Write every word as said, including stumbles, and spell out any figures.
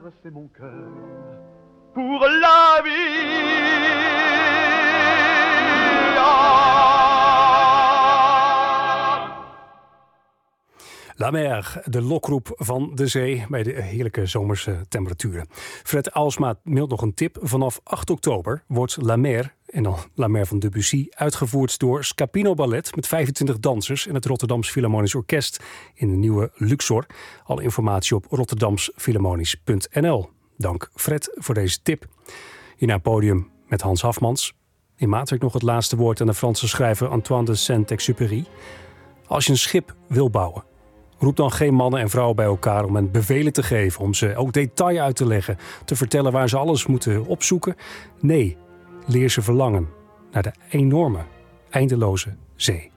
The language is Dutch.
c'est mon cœur pour la vie. La Mer, de lokroep van de zee bij de heerlijke zomerse temperaturen. Fred Alsma mailt nog een tip. Vanaf acht oktober wordt La Mer, en dan La Mer van Debussy, uitgevoerd door Scapino Ballet met vijfentwintig dansers en het Rotterdams Philharmonisch Orkest in de nieuwe Luxor. Alle informatie op rotterdamsphilharmonisch punt n l. Dank Fred voor deze tip. Hierna podium met Hans Hafmans. In maart heb ik nog het laatste woord aan de Franse schrijver Antoine de Saint-Exupéry. Als je een schip wil bouwen, roep dan geen mannen en vrouwen bij elkaar om hen bevelen te geven, om ze ook detail uit te leggen, te vertellen waar ze alles moeten opzoeken. Nee, leer ze verlangen naar de enorme, eindeloze zee.